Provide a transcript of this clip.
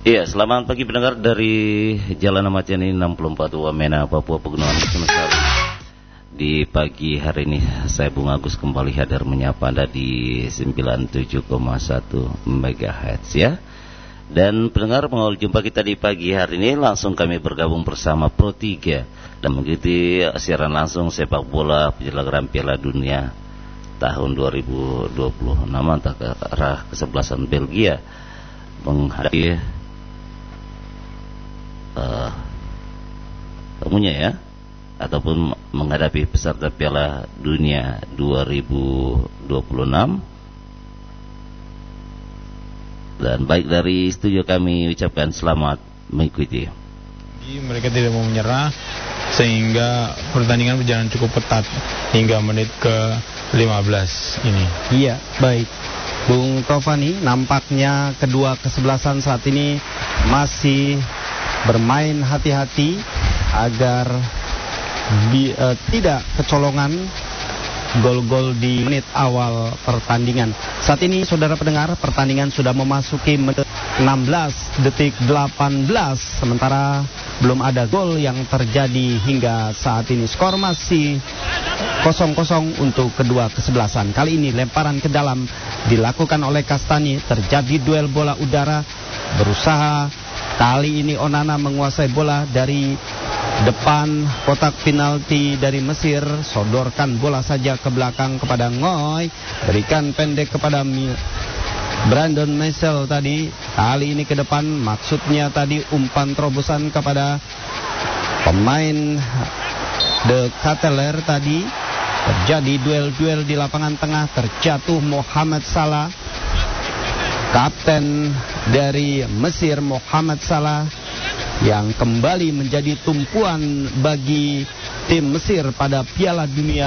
Iya, selamat pagi pendengar dari Jalan Ahmad Yani 64 Wamena, Papua Pegunungan Sinosari. Di pagi hari ini saya Bung Agus kembali hadir menyapa Anda di 97,1 MHz ya. Dan pendengar, mengawal jumpa kita di pagi hari ini, langsung kami bergabung bersama Pro 3 dan mengikuti siaran langsung sepak bola penyelenggaraan Piala Dunia tahun 2020. Nama antara ke arah kesebelasan Belgia menghadapi tamunya ya, ataupun menghadapi peserta Piala Dunia 2026. Dan baik dari studio kami ucapkan selamat mengikuti. Mereka tidak mau menyerah sehingga pertandingan berjalan cukup ketat hingga menit ke-15 ini. Iya, baik. Bung Tovani, nampaknya kedua kesebelasan saat ini masih bermain hati-hati agar tidak kecolongan gol-gol di menit awal pertandingan. Saat ini saudara pendengar, pertandingan sudah memasuki menit 16 detik 18, sementara belum ada gol yang terjadi hingga saat ini. Skor masih 0-0 untuk kedua kesebelasan. Kali ini lemparan ke dalam dilakukan oleh Kastani, terjadi duel bola udara, berusaha kali ini Onana menguasai bola dari depan kotak penalti dari Mesir, sodorkan bola saja ke belakang kepada Ngoy, berikan pendek kepada Brandon Meisel tadi, kali ini ke depan, maksudnya tadi umpan terobosan kepada pemain De Ketelaere tadi. Terjadi duel-duel di lapangan tengah, terjatuh Mohamed Salah, kapten dari Mesir Mohamed Salah, yang kembali menjadi tumpuan bagi tim Mesir pada Piala Dunia